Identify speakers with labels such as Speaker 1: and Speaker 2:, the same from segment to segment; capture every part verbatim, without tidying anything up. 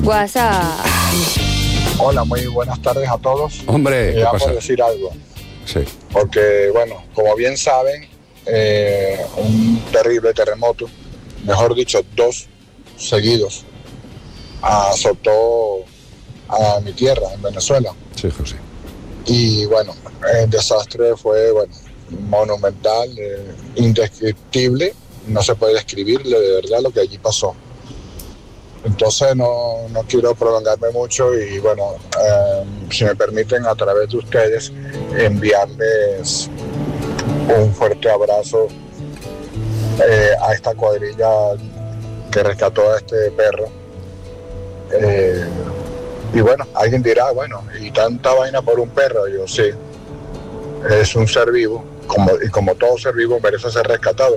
Speaker 1: WhatsApp.
Speaker 2: Hola, muy buenas tardes a todos.
Speaker 3: Hombre, ¿qué
Speaker 2: vamos
Speaker 3: pasa?
Speaker 2: a decir algo.
Speaker 3: Sí.
Speaker 2: Porque, bueno, como bien saben, eh, un terrible terremoto, mejor dicho, dos seguidos, azotó a mi tierra, en Venezuela.
Speaker 3: Sí, José.
Speaker 2: Y, bueno, el desastre fue, bueno, monumental, eh, indescriptible. No se puede describir de verdad lo que allí pasó. Entonces no, no quiero prolongarme mucho y bueno, eh, si me permiten a través de ustedes enviarles un fuerte abrazo eh, a esta cuadrilla que rescató a este perro. Eh, y bueno, alguien dirá, bueno, y tanta vaina por un perro. Yo sí, es un ser vivo, como, y como todo ser vivo merece ser rescatado.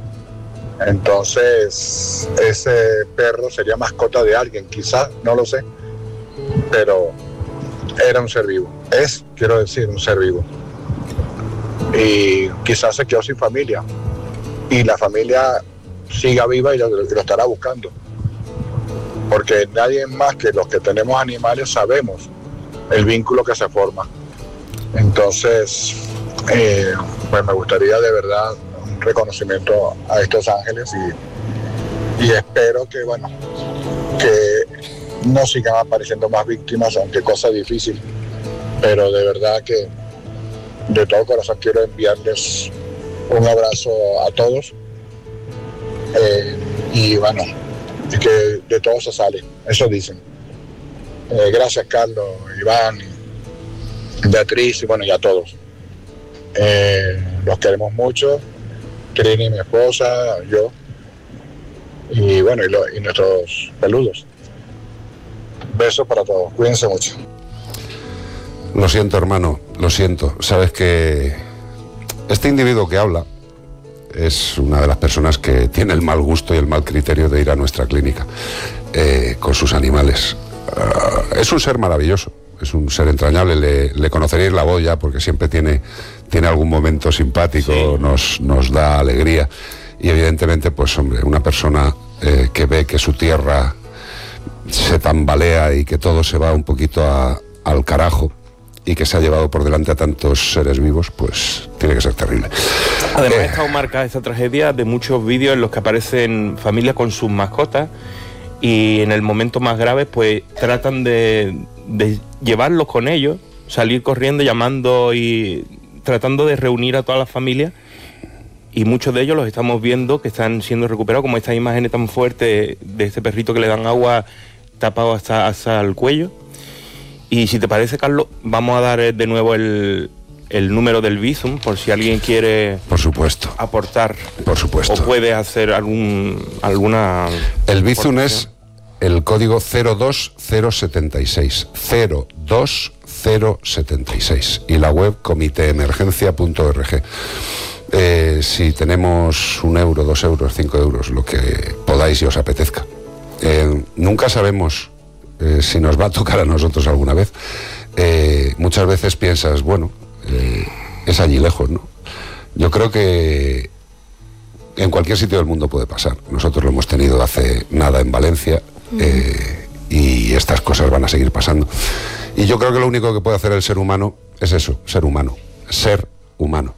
Speaker 2: Entonces, ese perro sería mascota de alguien, quizás, no lo sé, pero era un ser vivo. Es, quiero decir, un ser vivo. Y quizás se quedó sin familia. Y la familia siga viva y lo, lo estará buscando. Porque nadie más que los que tenemos animales sabemos el vínculo que se forma. Entonces, eh, pues me gustaría de verdad un reconocimiento a estos ángeles y, y espero que, bueno, que no sigan apareciendo más víctimas, aunque cosa difícil, pero de verdad que de todo corazón quiero enviarles un abrazo a todos eh, y bueno, y que de todo se sale, eso dicen. Eh, gracias Carlos, Iván, Beatriz y bueno, y a todos. Eh, los queremos mucho, Trini, mi esposa, yo, y bueno, y, lo, y nuestros peludos. Besos para todos, cuídense mucho.
Speaker 3: Lo siento, hermano, lo siento. Sabes que este individuo que habla es una de las personas que tiene el mal gusto y el mal criterio de ir a nuestra clínica eh, con sus animales. Uh, es un ser maravilloso, es un ser entrañable, le, le conoceréis la voz ya porque siempre tiene, tiene algún momento simpático, sí. nos, nos da alegría y evidentemente, pues hombre, una persona eh, que ve que su tierra se tambalea y que todo se va un poquito a, al carajo y que se ha llevado por delante a tantos seres vivos, pues tiene que ser terrible.
Speaker 4: Además,
Speaker 3: eh,
Speaker 4: ha estado marcada esta tragedia de muchos vídeos en los que aparecen familias con sus mascotas y en el momento más grave, pues tratan de, de llevarlos con ellos, salir corriendo, llamando y tratando de reunir a toda la familia. Y muchos de ellos los estamos viendo que están siendo recuperados, como estas imágenes tan fuertes de este perrito que le dan agua tapado hasta, hasta el cuello. Y si te parece, Carlos, vamos a dar de nuevo el, el número del Bizum, por si alguien quiere,
Speaker 3: por supuesto,
Speaker 4: aportar.
Speaker 3: Por supuesto.
Speaker 4: O puede hacer algún alguna...
Speaker 3: El Bizum es el código cero dos cero siete seis. cero dos cero siete seis. Y la web comiteemergencia punto org. Eh, si tenemos un euro, dos euros, cinco euros, lo que podáis y os apetezca. Eh, nunca sabemos... Eh, si nos va a tocar a nosotros alguna vez. Eh, muchas veces piensas, bueno, eh, es allí lejos, ¿no? Yo creo que en cualquier sitio del mundo puede pasar. Nosotros lo hemos tenido hace nada en Valencia, eh, y estas cosas van a seguir pasando. Y yo creo que lo único que puede hacer el ser humano es eso, ser humano, ser humano.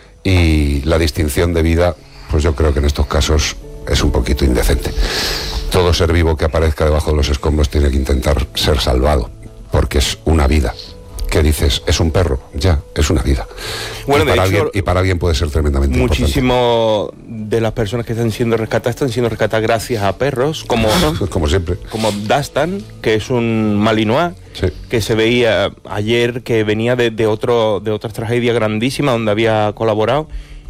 Speaker 3: Y la distinción de vida, pues yo creo que en estos casos es un poquito indecente. Todo ser vivo que aparezca debajo de los escombros tiene que intentar ser salvado, porque es una vida. ¿Qué dices? ¿Es un perro? Ya, es una vida. Bueno, y, para hecho, alguien, y para alguien puede ser tremendamente importante.
Speaker 4: Muchísimo de las personas que están siendo rescatadas están siendo rescatadas gracias a perros, como,
Speaker 3: como siempre.
Speaker 4: Como Dastan, que es un malinois,
Speaker 3: sí.
Speaker 4: que se veía ayer que venía de, de, otro, de otra tragedia grandísima donde había colaborado.